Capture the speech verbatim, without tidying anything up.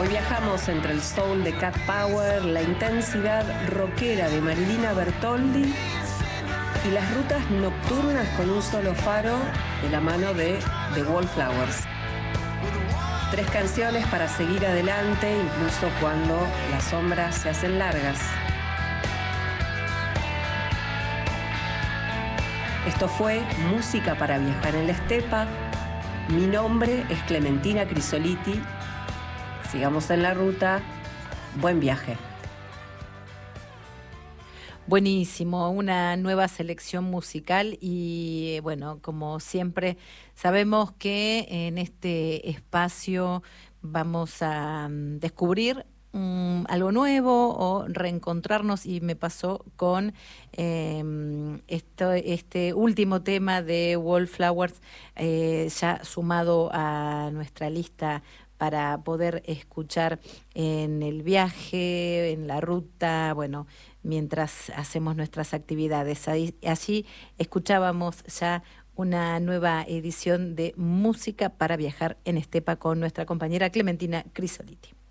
Hoy viajamos entre el soul de Cat Power, la intensidad rockera de Marilina Bertoldi y las rutas nocturnas con un solo faro de la mano de The Wallflowers. Tres canciones para seguir adelante, incluso cuando las sombras se hacen largas. Esto fue Música para viajar en la estepa. Mi nombre es Clementina Crisoliti. Sigamos en la ruta. Buen viaje. Buenísimo, una nueva selección musical y bueno, como siempre sabemos que en este espacio vamos a um, descubrir um, algo nuevo o reencontrarnos, y me pasó con eh, esto, este último tema de Wallflowers, eh, ya sumado a nuestra lista para poder escuchar en el viaje, en la ruta, bueno, mientras hacemos nuestras actividades. Ahí, allí escuchábamos ya una nueva edición de Música para viajar en Estepa con nuestra compañera Clementina Crisoliti.